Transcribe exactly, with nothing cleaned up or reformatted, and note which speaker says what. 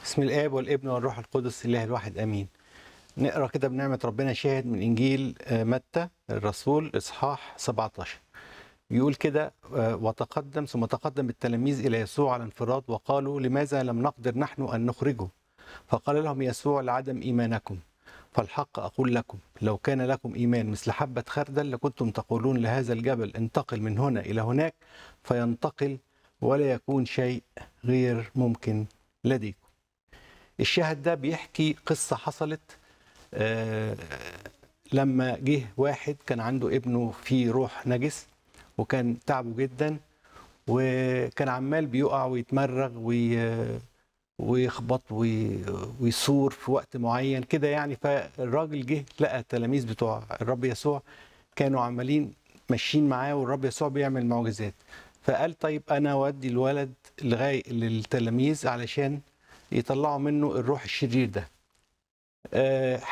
Speaker 1: بسم الآب والابن والروح القدس الله الواحد امين. نقرا كده بنعمه ربنا شاهد من انجيل متى الرسول اصحاح سبعة عشر. بيقول كده: وتقدم ثم تقدم التلاميذ الى يسوع على انفراد وقالوا: لماذا لم نقدر نحن ان نخرجه؟ فقال لهم يسوع: لعدم ايمانكم. فالحق اقول لكم لو كان لكم ايمان مثل حبه خردل لكنتم تقولون لهذا الجبل انتقل من هنا الى هناك فينتقل ولا يكون شيء غير ممكن لديكم. الشاهد ده بيحكي قصة حصلت آه لما جه واحد كان عنده ابنه فيه روح نجس وكان تعبه جدا، وكان عمال بيقع ويتمرغ ويخبط ويصور في وقت معين كده يعني. فالراجل جه لقى التلاميذ بتوع الرب يسوع كانوا عمالين ماشيين معاه والرب يسوع بيعمل معجزات، فقال طيب انا اودي الولد لغايه للتلاميذ علشان يطلعوا منه الروح الشرير ده.